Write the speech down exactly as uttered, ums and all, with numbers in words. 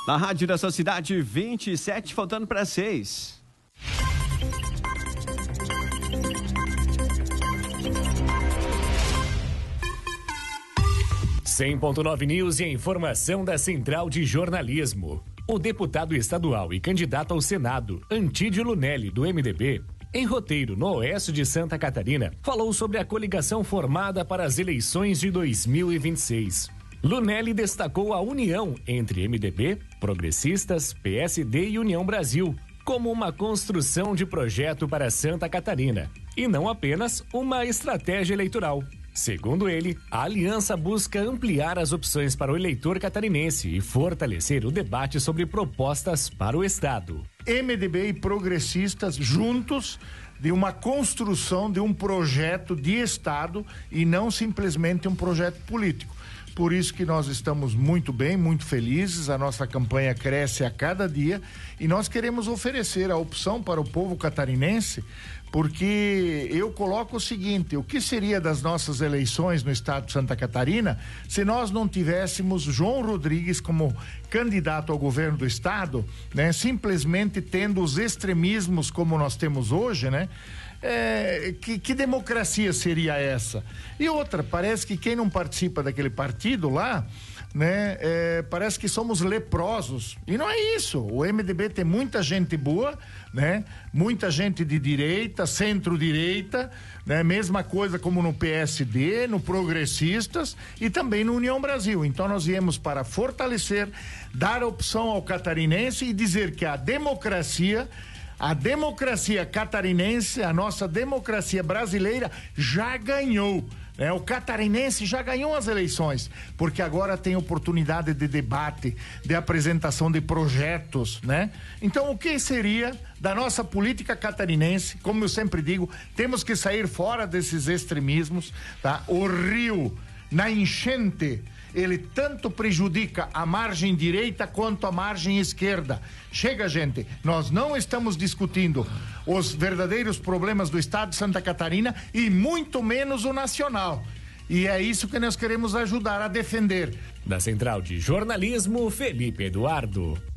Na Rádio da sua cidade, vinte e sete, faltando para seis. cem ponto nove News e a informação da Central de Jornalismo. O deputado estadual e candidato ao Senado, Antídio Lunelli, do M D B, em Roteiro, no oeste de Santa Catarina, falou sobre a coligação formada para as eleições de dois mil e vinte e seis. Lunelli destacou a união entre M D B, Progressistas, P S D e União Brasil como uma construção de projeto para Santa Catarina e não apenas uma estratégia eleitoral. Segundo ele, a aliança busca ampliar as opções para o eleitor catarinense e fortalecer o debate sobre propostas para o Estado. M D B e Progressistas juntos de uma construção de um projeto de Estado e não simplesmente um projeto político. Por isso que nós estamos muito bem, muito felizes, a nossa campanha cresce a cada dia e nós queremos oferecer a opção para o povo catarinense, porque eu coloco o seguinte: o que seria das nossas eleições no estado de Santa Catarina se nós não tivéssemos João Rodrigues como candidato ao governo do estado, né? Simplesmente tendo os extremismos como nós temos hoje, né? É, que, que democracia seria essa? E outra, parece que quem não participa daquele partido lá, né, é, parece que somos leprosos, e não é isso. O M D B tem muita gente boa, né, muita gente de direita, centro-direita, né, mesma coisa como no P S D, no Progressistas e também no União Brasil. Então nós viemos para fortalecer, dar opção ao catarinense e dizer que a democracia A democracia catarinense, a nossa democracia brasileira já ganhou, né? O catarinense já ganhou as eleições, porque agora tem oportunidade de debate, de apresentação de projetos, né? Então, o que seria da nossa política catarinense? Como eu sempre digo, temos que sair fora desses extremismos, tá? O rio, na enchente, ele tanto prejudica a margem direita quanto a margem esquerda. Chega, gente, nós não estamos discutindo os verdadeiros problemas do estado de Santa Catarina e muito menos o nacional. E é isso que nós queremos ajudar a defender. Da Central de Jornalismo, Felipe Eduardo.